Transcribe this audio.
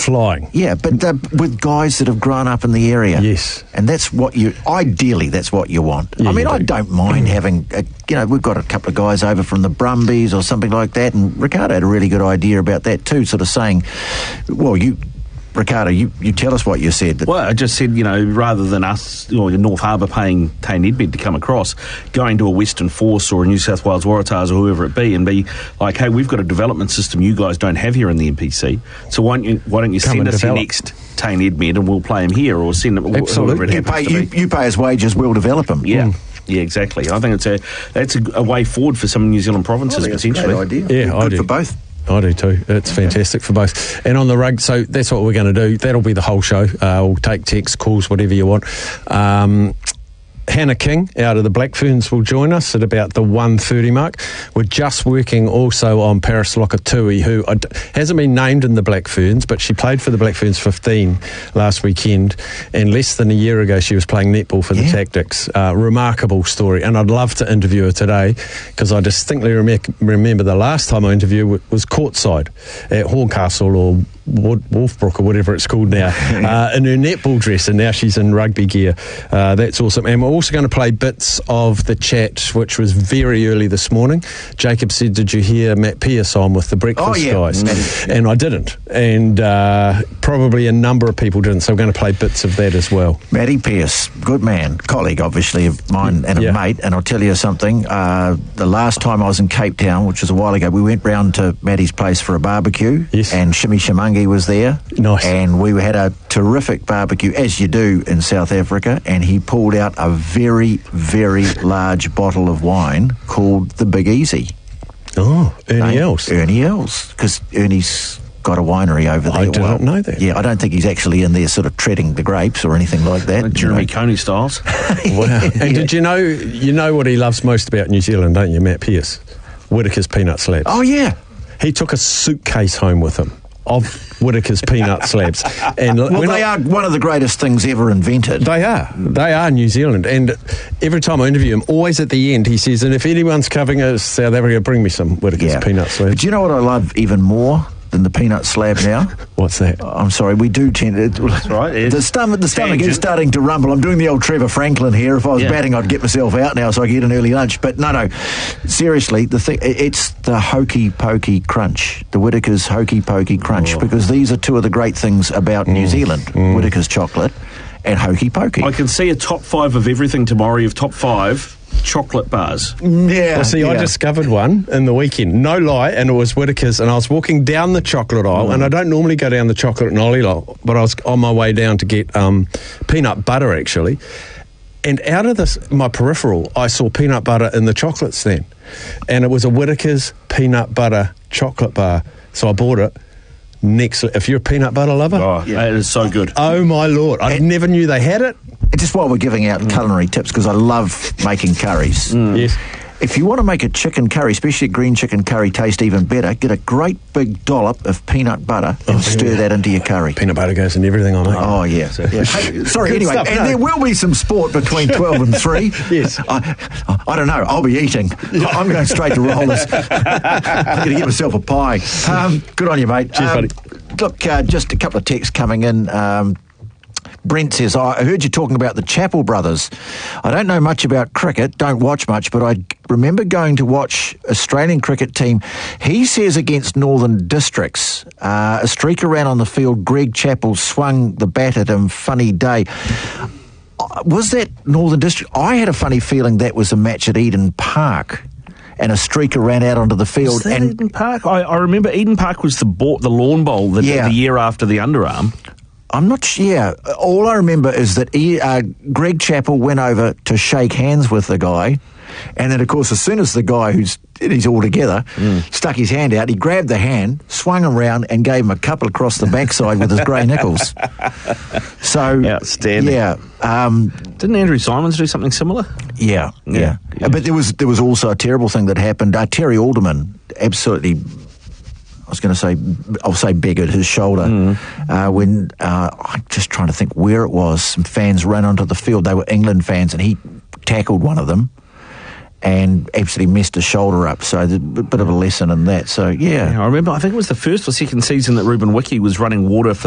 flying. Yeah, but with guys that have grown up in the area. Yes. And that's what ideally, that's what you want. Yeah, I mean, I do. don't mind having, we've got a couple of guys over from the Brumbies or something like that, and Ricardo had a really good idea about that too, sort of saying, well, Ricardo, you tell us what you said. Well, I just said, rather than us, North Harbour paying Tane Edmed to come across, going to a Western Force or a New South Wales Waratahs or whoever it be and be like, hey, we've got a development system you guys don't have here in the NPC, so why don't you send us your next Tane Edmed and we'll play him here, or send him whoever it happens to be. You pay his wages, we'll develop him. Yeah. Yeah, exactly. I think that's a way forward for some New Zealand provinces, potentially. That's a great idea. Yeah, I Good do. for both. I do too. It's fantastic for both. And on the rug, so that's what we're going to do. That'll be the whole show. We'll take texts, calls, whatever you want. Hannah King out of the Black Ferns will join us at about the 1:30 mark. We're just working also on Paris Lokatui, who hasn't been named in the Black Ferns, but she played for the Black Ferns 15 last weekend, and less than a year ago she was playing netball for the Tactics. Remarkable story, and I'd love to interview her today, because I distinctly remember the last time I interviewed was courtside at Horncastle or Wolfbrook or whatever it's called now, in her netball dress, and now she's in rugby gear. That's awesome. And we're also going to play bits of the chat, which was very early this morning. Jacob said, did you hear Matt Pearce on with the Breakfast guys? And I didn't, and probably a number of people didn't, so we're going to play bits of that as well. Matty Pearce, good man, colleague obviously of mine and a mate, and I'll tell you something, the last time I was in Cape Town, which was a while ago, we went round to Matty's place for a barbecue, and Shimmy Shamangi was there. Nice. And we had a terrific barbecue, as you do in South Africa, and he pulled out a very, very large bottle of wine called the Big Easy. Oh, Ernie Els. Ernie Els, because Ernie's got a winery over there. I did not know that. Yeah, I don't think he's actually in there sort of treading the grapes or anything like that. Jeremy Coney styles. Wow. And did you know what he loves most about New Zealand, don't you, Matt Pearce? Whittaker's peanut slabs. Oh, yeah. He took a suitcase home with him of Whittaker's peanut slabs. And they are one of the greatest things ever invented. They are New Zealand. And every time I interview him, always at the end, he says, and if anyone's covering South Africa, bring me some Whittaker's peanut slabs. But do you know what I love even more than the peanut slab now? What's that? I'm sorry, we do tend to... That's right. The stomach is starting to rumble. I'm doing the old Trevor Franklin here. If I was batting, I'd get myself out now so I could get an early lunch. But no. Seriously, it's the Hokey Pokey Crunch. The Whittaker's Hokey Pokey Crunch. Because these are two of the great things about New Zealand. Whittaker's chocolate and Hokey Pokey. I can see a top 5 of everything tomorrow. Of top 5 chocolate bars. Yeah. Well, see, I discovered one in the weekend. No lie, and it was Whittaker's, and I was walking down the chocolate aisle, and I don't normally go down the chocolate and ollie aisle, but I was on my way down to get peanut butter, actually. And out of my peripheral, I saw peanut butter in the chocolate stand, and it was a Whittaker's peanut butter chocolate bar. So I bought it. If you're a peanut butter lover, it is so good. Oh my Lord, I never knew they had it. Just while we're giving out culinary tips, because I love making curries. Yes. If you want to make a chicken curry, especially a green chicken curry, taste even better, get a great big dollop of peanut butter and stir that into your curry. Peanut butter goes in everything I make. Oh, yeah. Hey, sorry, anyway, stuff, and there will be some sport between 12 and 3. Yes. I don't know. I'll be eating. I'm going straight to Rollers. I'm going to get myself a pie. Good on you, mate. Cheers, buddy. Look, just a couple of texts coming in. Brent says, I heard you talking about the Chappell brothers. I don't know much about cricket, don't watch much, but I remember going to watch Australian cricket team. He says against Northern Districts, a streak around on the field, Greg Chappell swung the bat at him, funny day. Was that Northern District? I had a funny feeling that was a match at Eden Park. And a streaker ran out onto the field. Was that Eden Park? I remember Eden Park was the lawn bowl the year after the underarm. I'm not sure. All I remember is that Greg Chappell went over to shake hands with the guy, and then, of course, as soon as the guy he's all together, stuck his hand out, he grabbed the hand, swung around, and gave him a couple across the backside with his grey nickels. So, outstanding. Yeah. Didn't Andrew Simons do something similar? Yeah. But there was also a terrible thing that happened. Terry Alderman absolutely... I'll say beggared his shoulder when, I'm just trying to think where it was, some fans ran onto the field. They were England fans, and he tackled one of them and absolutely messed his shoulder up. So there's a bit of a lesson in that. So, yeah. I remember, I think it was the first or second season that Ruben Wiki was running water for